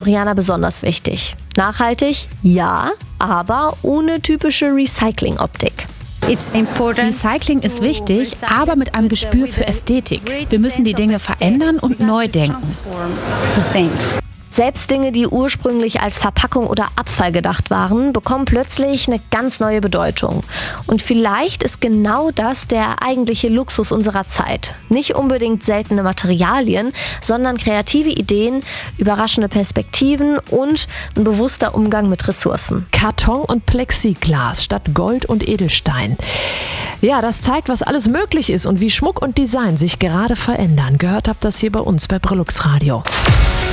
Rihanna besonders wichtig. Nachhaltig? Ja, aber ohne typische Recycling-Optik. Recycling ist wichtig, aber mit einem Gespür für Ästhetik. Wir müssen die Dinge verändern und neu denken. Selbst Dinge, die ursprünglich als Verpackung oder Abfall gedacht waren, bekommen plötzlich eine ganz neue Bedeutung. Und vielleicht ist genau das der eigentliche Luxus unserer Zeit. Nicht unbedingt seltene Materialien, sondern kreative Ideen, überraschende Perspektiven und ein bewusster Umgang mit Ressourcen. Karton und Plexiglas statt Gold und Edelstein. Ja, das zeigt, was alles möglich ist und wie Schmuck und Design sich gerade verändern. Gehört habt das hier bei uns bei Brillux Radio.